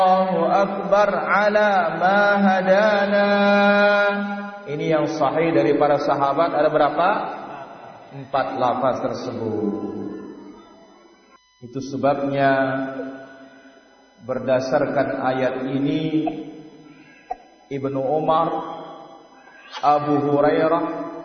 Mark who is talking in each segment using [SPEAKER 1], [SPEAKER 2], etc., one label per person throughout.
[SPEAKER 1] Allahu Akbar ala ma hadana. Ini yang sahih dari para sahabat. Ada berapa? 4 lafaz tersebut. Itu sebabnya berdasarkan ayat ini Ibnu Umar, Abu Hurairah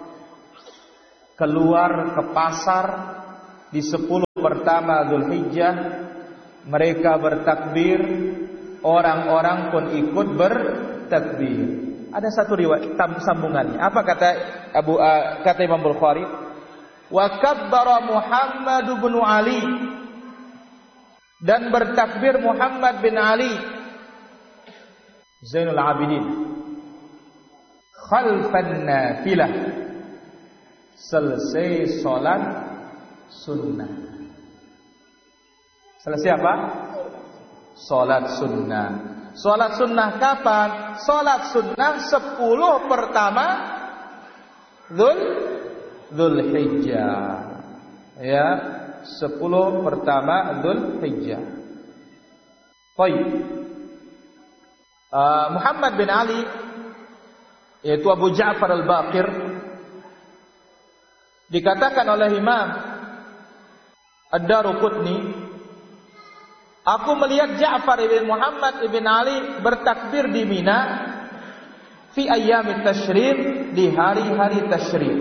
[SPEAKER 1] keluar ke pasar di 10 pertama Dzulhijjah. Mereka bertakbir, orang-orang pun ikut bertakbir. Ada satu riwayat sambungannya. Apa kata Imam Bukhari? Wa kabbara Muhammad bin Ali, dan bertakbir Muhammad bin Ali Zainul Abidin khalfan nafilah, selesai salat sunnah. Selesai apa? Salat sunnah. Salat sunnah kapan? Salat sunnah 10 pertama Dzulhijjah. Ya, 10 pertama Dzulhijjah. Baik. Muhammad bin Ali, yaitu Abu Ja'far al-Baqir, dikatakan oleh Imam Ad-Daruqutni, aku melihat Ja'far ibn Muhammad ibn Ali bertakbir di Mina fi ayyamit tasyrik, di hari-hari tasyrik.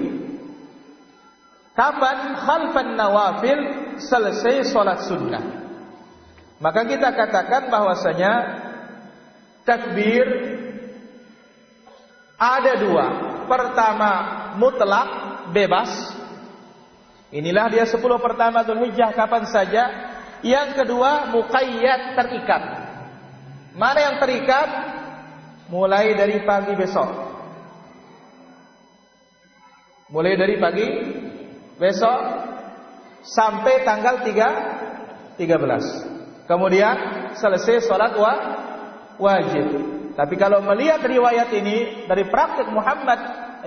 [SPEAKER 1] Kapan? Khalfan nawafil, selesai salat sunnah. Maka kita katakan bahwasanya takbir ada 2. Pertama mutlak, bebas. Inilah dia 10 pertama Dzulhijjah kapan saja. Yang kedua muqayyad, terikat. Mana yang terikat? Mulai dari pagi besok. Mulai dari pagi besok sampai tanggal 13. Kemudian selesai salat wajib. Tapi kalau melihat riwayat ini dari praktik Muhammad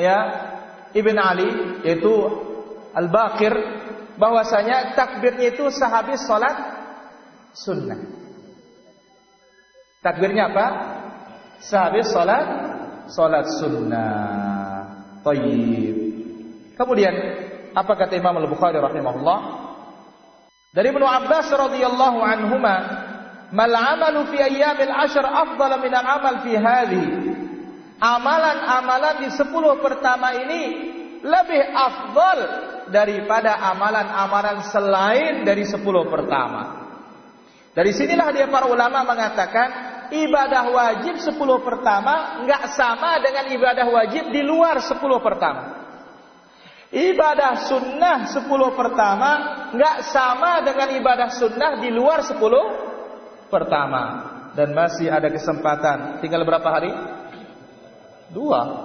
[SPEAKER 1] Ibn Ali, yaitu Al-Baqir, bahwasanya takbirnya itu sehabis salat sunnah. Takbirnya apa? Sehabis salat sunnah. Tayyib. Kemudian apa kata Imam Al-Bukhari rahimahullah? Dari Ibnu Abbas radhiyallahu anhuma, mal amalu fi ayyamil ashr afdal min al-amal fi hadhihi. Amalan-amalan di 10 pertama ini lebih afdal daripada amalan-amalan selain dari 10 pertama. Dari sinilah dia para ulama mengatakan ibadah wajib 10 pertama enggak sama dengan ibadah wajib di luar 10 pertama. Ibadah sunnah 10 pertama enggak sama dengan ibadah sunnah di luar 10 pertama. Dan masih ada kesempatan. Tinggal berapa hari? 2.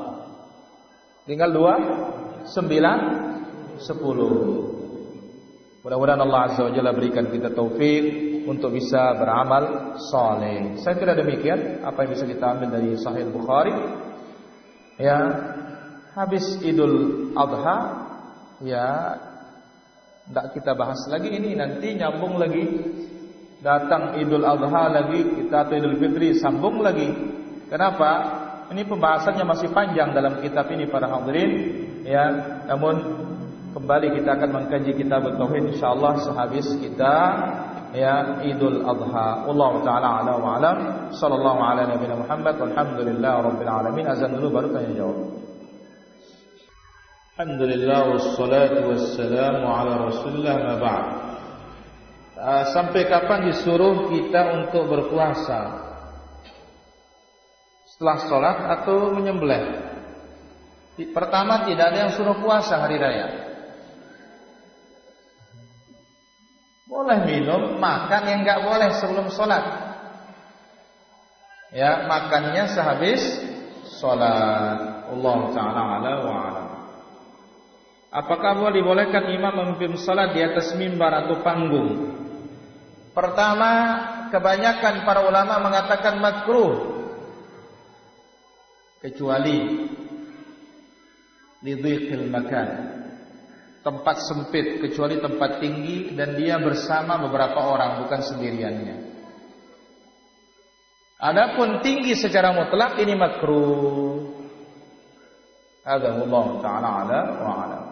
[SPEAKER 1] Tinggal 2, 9, 10. Mudah-mudahan Allah Azza wa Jalla berikan kita taufik untuk bisa beramal saleh. Saya kira demikian apa yang bisa kita ambil dari Sahih Bukhari. Ya, habis Idul Adha, ya tidak kita bahas lagi ini, nanti nyambung lagi. Datang Idul Adha lagi, kita atau Idul Fitri sambung lagi. Kenapa? Ini pembahasannya masih panjang dalam kitab ini para hadirin. Ya, namun kembali kita akan mengkaji kitab Tauhid insyaallah sehabis kita Idul Adha. Wallahu taala ala wa alam. Sallallahu ala nabiyina Muhammad walhamdulillahi rabbil alamin. Azan dulu baru tanya jawab. Alhamdulillah wassalatu wassalamu ala Rasulillah ma ba'd. Sampai kapan disuruh kita untuk berpuasa? Setelah sholat atau menyembelih? Pertama, tidak ada yang suruh puasa hari raya. Boleh minum, makan yang enggak boleh sebelum sholat. Ya, makannya sehabis sholat. Allah Ta'ala ala wa alam. Apakah boleh dibolehkan imam memimpin sholat di atas mimbar atau panggung? Pertama, kebanyakan para ulama mengatakan makruh, kecuali lidhiqil makan, tempat sempit, kecuali tempat tinggi dan dia bersama beberapa orang, bukan sendiriannya. Adapun tinggi secara mutlak ini makruh. Hadza wallahu ta'ala ala wa alam.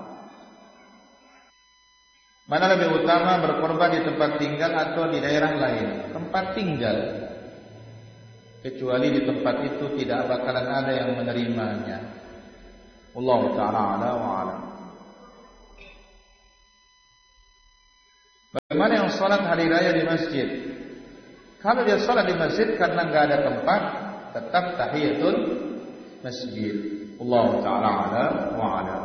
[SPEAKER 1] Mana lebih utama berkorban di tempat tinggal atau di daerah lain? Tempat tinggal. Kecuali di tempat itu tidak bakalan ada yang menerimanya. Wallahu ta'ala ala wa alam. Bagaimana yang sholat hari raya di masjid? Kalau dia sholat di masjid karena nggak ada tempat, tetap tahiyatul masjid. Wallahu ta'ala ala wa alam.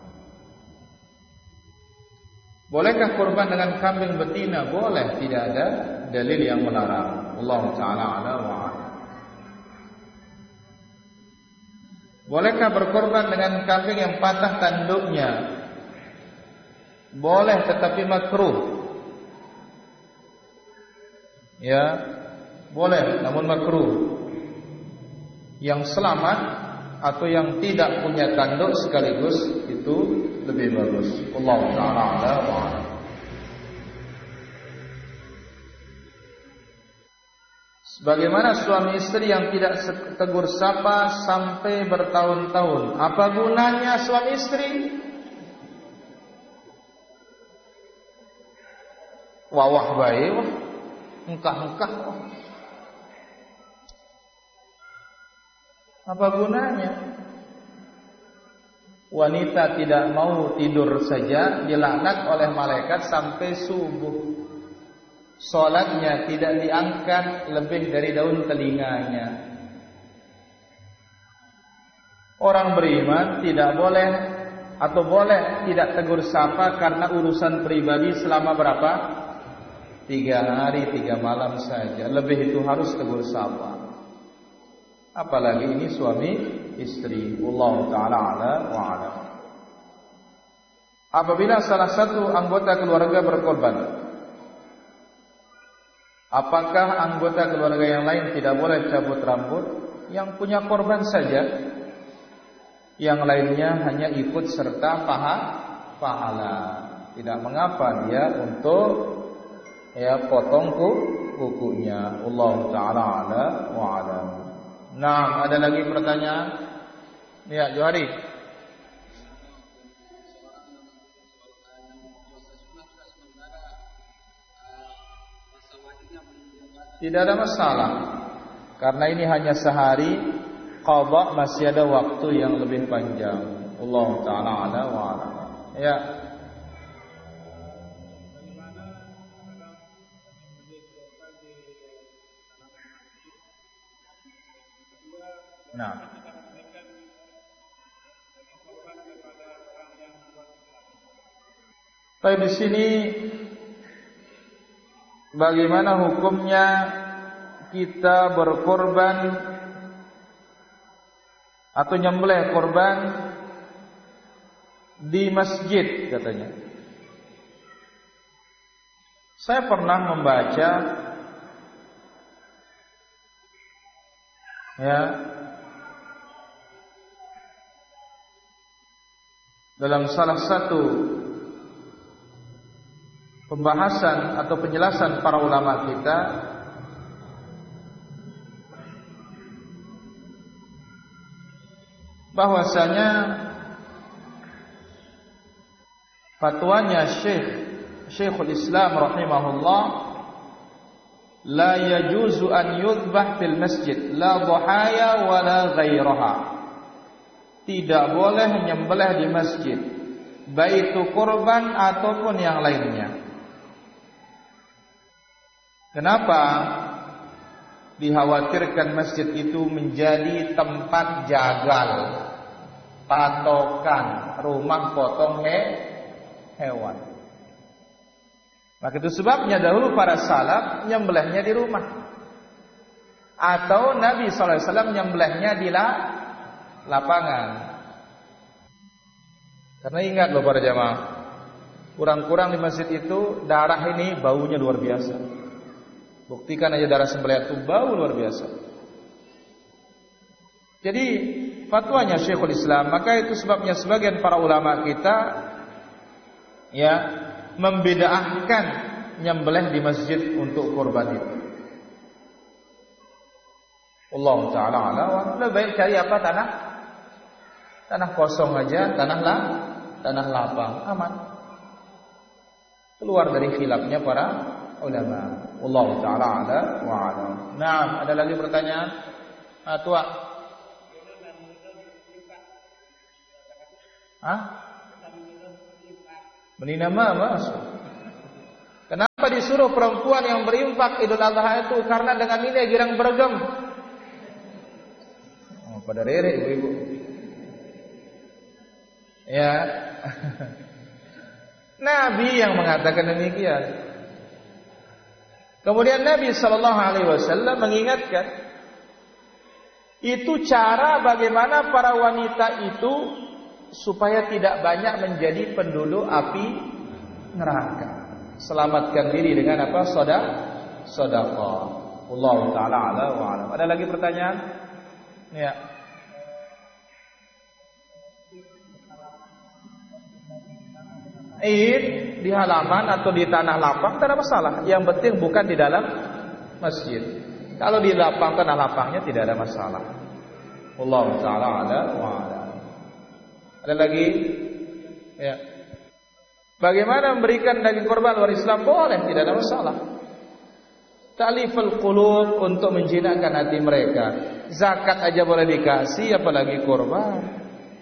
[SPEAKER 1] Bolehkah kurban dengan kambing betina? Boleh, tidak ada dalil yang melarang. Wallahu ta'ala ala wa alam. Bolehkah berkorban dengan kambing yang patah tanduknya? Boleh, tetapi makruh. Ya, boleh, namun makruh. Yang selamat atau yang tidak punya tanduk sekaligus itu lebih bagus. Allah Ta'ala ala wa ala. Bagaimana suami istri yang tidak tegur sapa sampai bertahun-tahun? Apa gunanya suami istri? Wawah baik, engkah-engkah. Apa gunanya? Wanita tidak mau tidur saja dilaknat oleh malaikat sampai subuh. Salatnya tidak diangkat lebih dari daun telinganya. Orang beriman tidak boleh atau boleh tidak tegur sapa karena urusan pribadi selama berapa? 3 hari 3 malam saja. Lebih itu harus tegur sapa. Apalagi ini suami istri. Wallahu ta'ala ala wa ala. Apabila salah satu anggota keluarga berkorban, apakah anggota keluarga yang lain tidak boleh cabut rambut? Yang punya korban saja, yang lainnya hanya ikut serta pahala. Tidak mengapa dia untuk potong kukunya. Allah Ta'ala ala wa ala. Nah, ada lagi pertanyaan? Ya, Johari. Tidak ada masalah, karena ini hanya sehari. Qadha masih ada waktu yang lebih panjang. Allah Ta'ala ala wa ala. Ya. Nah. Baik, di sini bagaimana hukumnya kita berkorban atau nyembelih korban di masjid katanya. Saya pernah membaca dalam salah satu pembahasan atau penjelasan para ulama kita, bahwasanya fatwanya Syekhul Islam rahimahullah, la yajuzu an yudbah fil masjid la dhahaya wa la ghairaha. Tidak boleh menyembelih di masjid, baik itu kurban ataupun yang lainnya. Kenapa? Dikhawatirkan masjid itu menjadi tempat jagal, patokan, rumah potong hewan. Maka itu sebabnya dahulu para salaf nyembelihnya di rumah, atau Nabi SAW nyembelihnya di lapangan. Karena ingat loh para jamaah, kurang-kurang di masjid itu darah ini baunya luar biasa. Buktikan aja darah sembelihan itu bau luar biasa. Jadi fatwanya Syekhul Islam, maka itu sebabnya sebagian para ulama kita membedahkan nyembelih di masjid untuk kurban itu. Allah Ta'ala ala. Lebih baik cari apa? Tanah kosong aja, tanah lapang, aman. Keluar dari khilafnya para ulama. Allah Ta'ala ala wa ala. Nah, ada lagi pertanyaan? Tua. Menina masuk. Kenapa disuruh perempuan yang berinfak Idul Adha itu? Karena dengan ini girang beragam. Pada rere ibu-ibu. Ya. Nabi yang mengatakan demikian. Kemudian Nabi sallallahu alaihi wasallam mengingatkan, itu cara bagaimana para wanita itu supaya tidak banyak menjadi penduduk api neraka. Selamatkan diri dengan apa? Sedekah. Allah Ta'ala ala wa alam. Ada lagi pertanyaan? Ya. Id di halaman atau di tanah lapang tidak ada masalah. Yang penting bukan di dalam masjid. Kalau di lapang, tanah lapangnya tidak ada masalah. Allah Ta'ala ala wa alam. Ada lagi? Ya. Bagaimana memberikan daging korban luar Islam? Boleh, tidak ada masalah. Ta'liful qulub, untuk menjinakkan hati mereka. Zakat aja boleh dikasih, apalagi korban.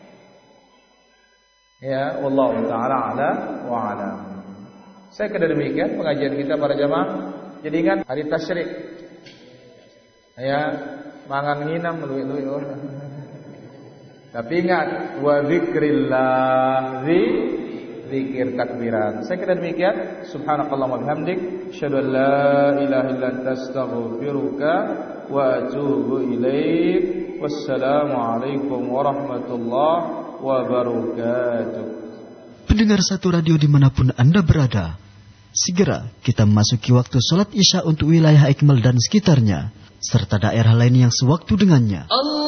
[SPEAKER 1] Ya, wallahu ta'ala ala wa alam. Saya kira demikian pengajian kita para jamaah. Jadi ingat hari tasyrik. Ya, mangan nginam luwi-luwi. Tapi ingat, wa dzikrillah, zikir takbiran. Saya kira demikian. Subhanakallahumma bihamdik, asyhadu an la ilaha illa anta, astaghfiruka wa atubu ilaik. Wassalamualaikum warahmatullahi wabarakatuh.
[SPEAKER 2] Pendengar Satu Radio dimanapun Anda berada, segera kita memasuki waktu sholat Isya untuk wilayah Ikmal dan sekitarnya, serta daerah lain yang sewaktu dengannya.